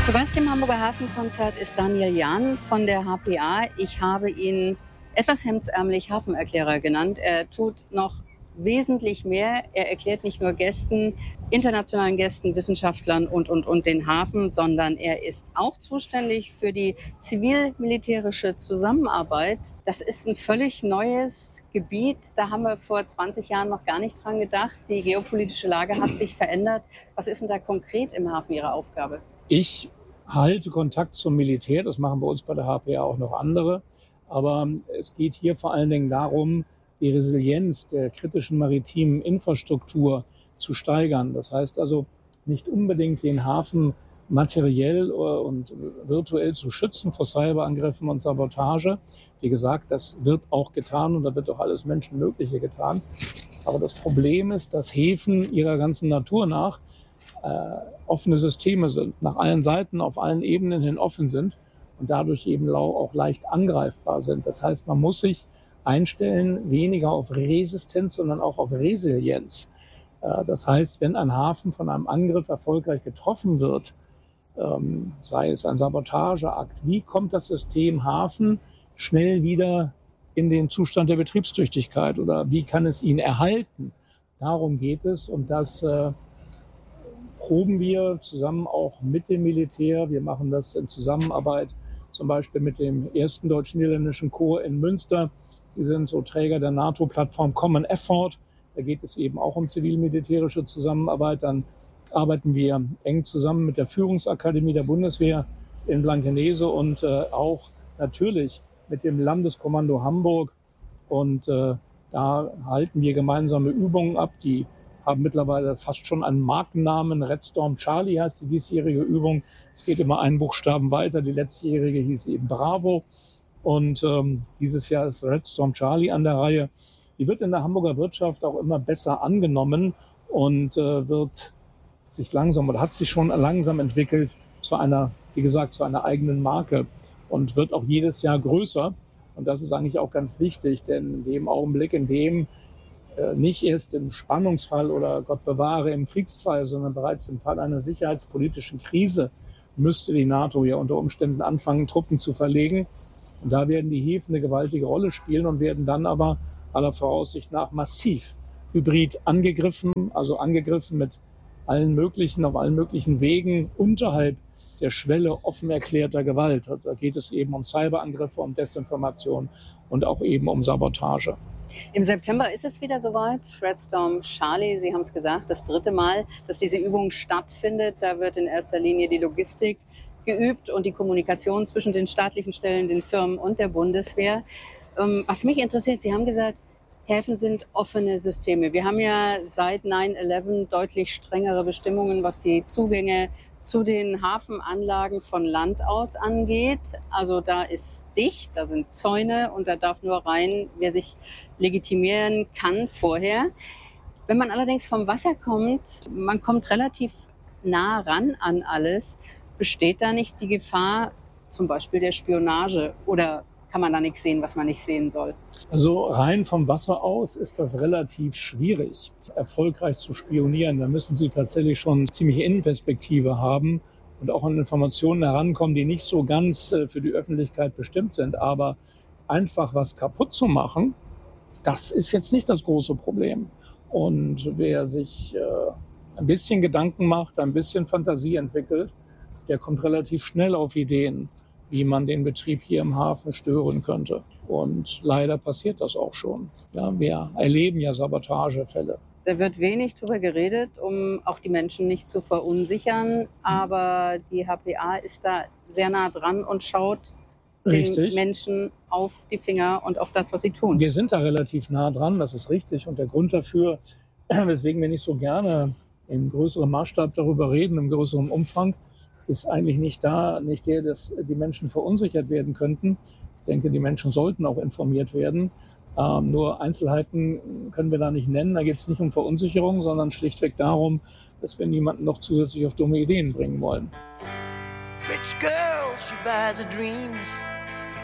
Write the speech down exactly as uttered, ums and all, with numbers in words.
Zu Gast im Hamburger Hafenkonzert ist Daniel Jahn von der H P A. Ich habe ihn etwas hemdsärmelig Hafenerklärer genannt. Er tut noch wesentlich mehr. Er erklärt nicht nur Gästen, internationalen Gästen, Wissenschaftlern und, und, und den Hafen, sondern er ist auch zuständig für die zivil-militärische Zusammenarbeit. Das ist ein völlig neues Gebiet. Da haben wir vor zwanzig Jahren noch gar nicht dran gedacht. Die geopolitische Lage hat sich verändert. Was ist denn da konkret im Hafen Ihre Aufgabe? Ich halte Kontakt zum Militär. Das machen bei uns bei der H P A auch noch andere. Aber es geht hier vor allen Dingen darum, die Resilienz der kritischen maritimen Infrastruktur zu steigern. Das heißt also nicht unbedingt den Hafen materiell und virtuell zu schützen vor Cyberangriffen und Sabotage. Wie gesagt, das wird auch getan und da wird auch alles Menschenmögliche getan. Aber das Problem ist, dass Häfen ihrer ganzen Natur nach äh, offene Systeme sind, nach allen Seiten, auf allen Ebenen hin offen sind und dadurch eben auch leicht angreifbar sind. Das heißt, man muss sich einstellen, weniger auf Resistenz, sondern auch auf Resilienz. Das heißt, wenn ein Hafen von einem Angriff erfolgreich getroffen wird, sei es ein Sabotageakt, wie kommt das System Hafen schnell wieder in den Zustand der Betriebstüchtigkeit oder wie kann es ihn erhalten? Darum geht es und das äh, proben wir zusammen auch mit dem Militär. Wir machen das in Zusammenarbeit zum Beispiel mit dem ersten deutsch-niederländischen Korps in Münster. Die sind so Träger der NATO-Plattform Common Effort. Da geht es eben auch um zivil-militärische Zusammenarbeit. Dann arbeiten wir eng zusammen mit der Führungsakademie der Bundeswehr in Blankenese und äh, auch natürlich mit dem Landeskommando Hamburg. Und äh, da halten wir gemeinsame Übungen ab. Die haben mittlerweile fast schon einen Markennamen. Red Storm Charlie heißt die diesjährige Übung. Es geht immer einen Buchstaben weiter. Die letztjährige hieß eben Bravo. Und ähm, dieses Jahr ist Red Storm Charlie an der Reihe. Die wird in der Hamburger Wirtschaft auch immer besser angenommen und äh, wird sich langsam oder hat sich schon langsam entwickelt zu einer, wie gesagt, zu einer eigenen Marke und wird auch jedes Jahr größer. Und das ist eigentlich auch ganz wichtig, denn in dem Augenblick, in dem äh, nicht erst im Spannungsfall oder Gott bewahre im Kriegsfall, sondern bereits im Fall einer sicherheitspolitischen Krise müsste die NATO ja unter Umständen anfangen, Truppen zu verlegen. Und da werden die Häfen eine gewaltige Rolle spielen und werden dann aber aller Voraussicht nach massiv hybrid angegriffen, also angegriffen mit allen möglichen, auf allen möglichen Wegen unterhalb der Schwelle offen erklärter Gewalt. Da geht es eben um Cyberangriffe, um Desinformation und auch eben um Sabotage. Im September ist es wieder soweit. Red Storm Charlie, Sie haben es gesagt, das dritte Mal, dass diese Übung stattfindet. Da wird in erster Linie die Logistik geübt und die Kommunikation zwischen den staatlichen Stellen, den Firmen und der Bundeswehr. Was mich interessiert, Sie haben gesagt, Häfen sind offene Systeme. Wir haben ja seit neun elf deutlich strengere Bestimmungen, was die Zugänge zu den Hafenanlagen von Land aus angeht. Also da ist dicht, da sind Zäune und da darf nur rein, wer sich legitimieren kann vorher. Wenn man allerdings vom Wasser kommt, man kommt relativ nah ran an alles. Besteht da nicht die Gefahr zum Beispiel der Spionage oder kann man da nichts sehen, was man nicht sehen soll? Also rein vom Wasser aus ist das relativ schwierig, erfolgreich zu spionieren. Da müssen Sie tatsächlich schon ziemliche Innenperspektive haben und auch an Informationen herankommen, die nicht so ganz für die Öffentlichkeit bestimmt sind. Aber einfach was kaputt zu machen, das ist jetzt nicht das große Problem. Und wer sich äh, ein bisschen Gedanken macht, ein bisschen Fantasie entwickelt, der kommt relativ schnell auf Ideen, wie man den Betrieb hier im Hafen stören könnte. Und leider passiert das auch schon. Ja, wir erleben ja Sabotagefälle. Da wird wenig drüber geredet, um auch die Menschen nicht zu verunsichern. Aber die H P A ist da sehr nah dran und schaut Richtig. den Menschen auf die Finger und auf das, was sie tun. Wir sind da relativ nah dran, das ist richtig. Und der Grund dafür, weswegen wir nicht so gerne im größeren Maßstab darüber reden, im größeren Umfang, ist eigentlich nicht da, nicht der, dass die Menschen verunsichert werden könnten. Ich denke, die Menschen sollten auch informiert werden. Ähm, nur Einzelheiten können wir da nicht nennen. Da geht es nicht um Verunsicherung, sondern schlichtweg darum, dass wir niemanden noch zusätzlich auf dumme Ideen bringen wollen. Rich girl, she buys her dreams.